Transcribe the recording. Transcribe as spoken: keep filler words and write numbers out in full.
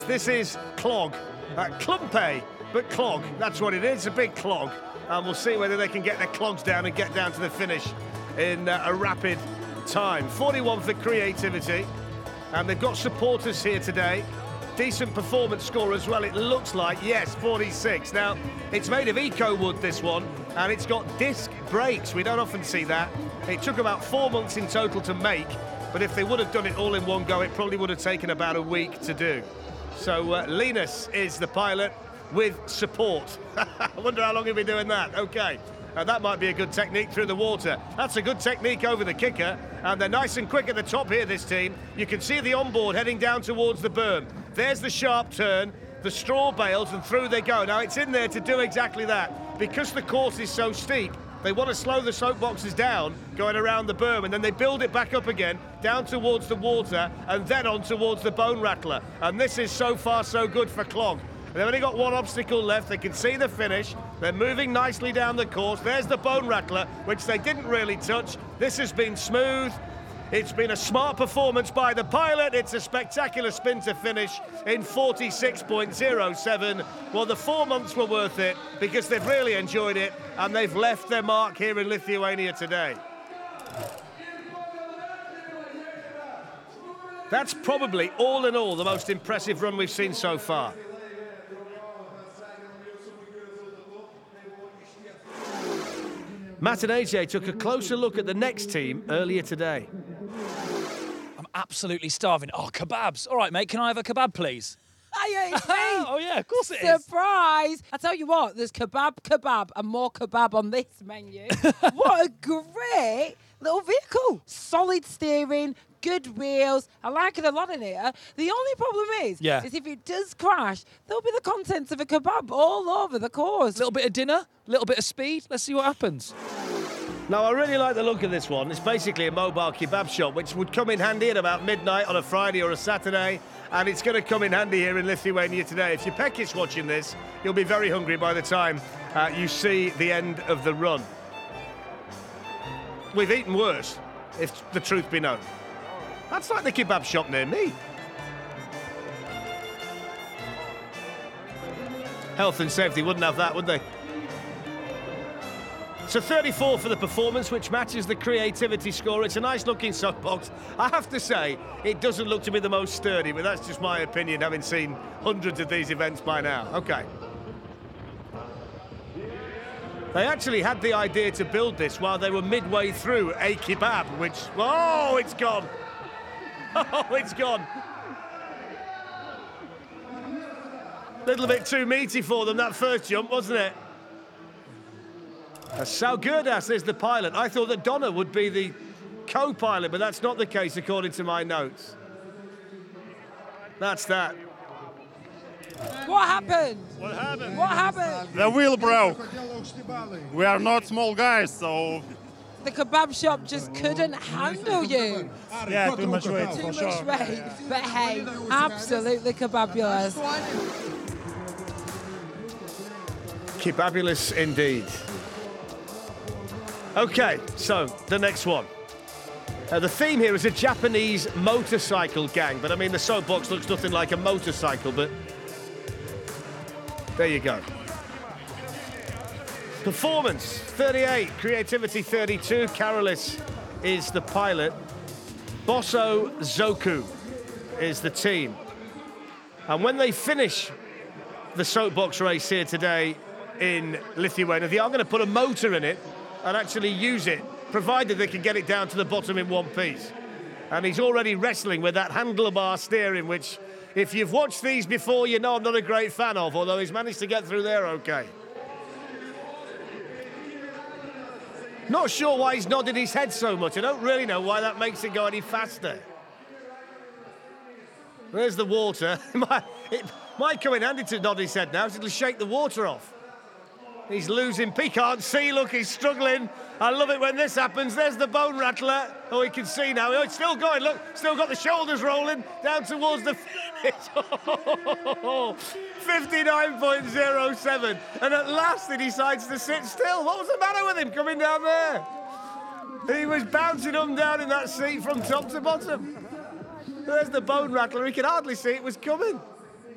This is clog, uh, Klumpe, but clog, that's what it is, a big clog. And we'll see whether they can get their clogs down and get down to the finish in uh, a rapid time. forty-one for creativity, and they've got supporters here today. Decent performance score as well, it looks like, yes, forty-six. Now, it's made of eco wood, this one, and it's got disc brakes. We don't often see that. It took about four months in total to make, but if they would have done it all in one go, it probably would have taken about a week to do. So uh, Linus is the pilot with support. I wonder how long he'll be doing that. Okay, uh, that might be a good technique through the water. That's a good technique over the kicker, and they're nice and quick at the top here, this team. You can see the onboard heading down towards the berm. There's the sharp turn, the straw bales, and through they go. Now, it's in there to do exactly that. Because the course is so steep, they want to slow the soapboxes down, going around the berm, and then they build it back up again, down towards the water, and then on towards the bone rattler. And this is so far so good for Clog. They've only got one obstacle left. They can see the finish. They're moving nicely down the course. There's the bone rattler, which they didn't really touch. This has been smooth. It's been a smart performance by the pilot. It's a spectacular spin to finish in forty-six point oh seven. Well, the four months were worth it because they've really enjoyed it and they've left their mark here in Lithuania today. That's probably, all in all, the most impressive run we've seen so far. Matt and A J took a closer look at the next team earlier today. I'm absolutely starving. Oh, kebabs. All right, mate, can I have a kebab, please? Hey, it's me. Oh, yeah, of course it is. Surprise. I tell you what, there's kebab, kebab, and more kebab on this menu. What a great little vehicle. Solid steering, good wheels. I like it a lot in here. The only problem is, yeah. is if it does crash, there'll be the contents of a kebab all over the course. A little bit of dinner, a little bit of speed. Let's see what happens. Now, I really like the look of this one. It's basically a mobile kebab shop, which would come in handy at about midnight on a Friday or a Saturday, and it's going to come in handy here in Lithuania today. If you're Pekis watching this, you'll be very hungry by the time uh, you see the end of the run. We've eaten worse, if the truth be known. That's like the kebab shop near me. Health and safety wouldn't have that, would they? So thirty-four for the performance, which matches the creativity score. It's a nice looking soapbox. I have to say, it doesn't look to be the most sturdy, but that's just my opinion, having seen hundreds of these events by now. Okay. They actually had the idea to build this while they were midway through a kebab, which, oh, it's gone. Oh, it's gone. A little bit too meaty for them, that first jump, wasn't it? Saugirdas is the pilot. I thought that Donna would be the co-pilot, but that's not the case according to my notes. That's that. What happened? What happened? What happened? The wheel broke. We are not small guys, so... The kebab shop just couldn't handle you. Yeah, too much weight, Too for much sure. weight. But hey, absolutely kebabulous. Kebabulous indeed. Okay, so the next one. Uh, the theme here is a Japanese motorcycle gang, but I mean, the soapbox looks nothing like a motorcycle, but there you go. Performance, thirty-eight, creativity, thirty-two. Karolis is the pilot. Bosso Zoku is the team. And when they finish the soapbox race here today in Lithuania, they are going to put a motor in it and actually use it, provided they can get it down to the bottom in one piece. And he's already wrestling with that handlebar steering, which, if you've watched these before, you know I'm not a great fan of, although he's managed to get through there okay. Not sure why he's nodded his head so much. I don't really know why that makes it go any faster. There's the water. It might, it might come in handy to nod his head now, it'll shake the water off. He's losing, he can't see, look, he's struggling. I love it when this happens. There's the bone rattler. Oh, he can see now. Oh, it's still going, look, still got the shoulders rolling down towards the finish. fifty-nine point oh seven. And at last he decides to sit still. What was the matter with him coming down there? He was bouncing up and down in that seat from top to bottom. There's the bone rattler. He could hardly see it was coming.